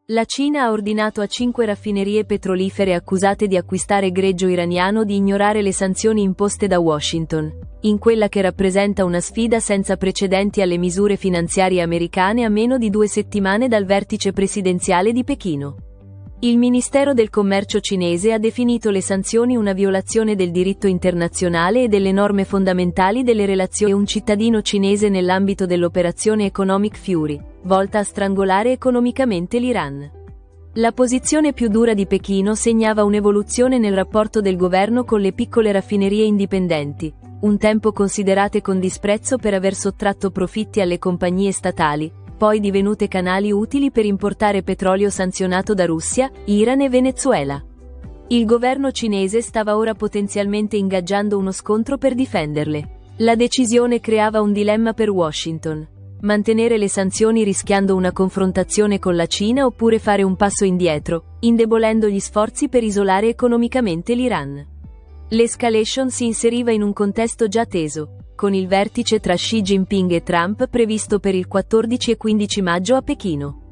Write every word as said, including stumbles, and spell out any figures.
La Cina ha ordinato a cinque raffinerie petrolifere accusate di acquistare greggio iraniano di ignorare le sanzioni imposte da Washington, in quella che rappresenta una sfida senza precedenti alle misure finanziarie americane a meno di due settimane dal vertice presidenziale di Pechino. Il Ministero del Commercio cinese ha definito le sanzioni una violazione del diritto internazionale e delle norme fondamentali delle relazioni con un cittadino cinese nell'ambito dell'operazione Economic Fury, volta a strangolare economicamente l'Iran. La posizione più dura di Pechino segnava un'evoluzione nel rapporto del governo con le piccole raffinerie indipendenti, un tempo considerate con disprezzo per aver sottratto profitti alle compagnie statali, poi divenute canali utili per importare petrolio sanzionato da Russia, Iran e Venezuela. Il governo cinese stava ora potenzialmente ingaggiando uno scontro per difenderle. La decisione creava un dilemma per Washington: mantenere le sanzioni rischiando una confrontazione con la Cina oppure fare un passo indietro, indebolendo gli sforzi per isolare economicamente l'Iran. L'escalation si inseriva in un contesto già teso, con il vertice tra Xi Jinping e Trump previsto per il quattordici e quindici maggio a Pechino.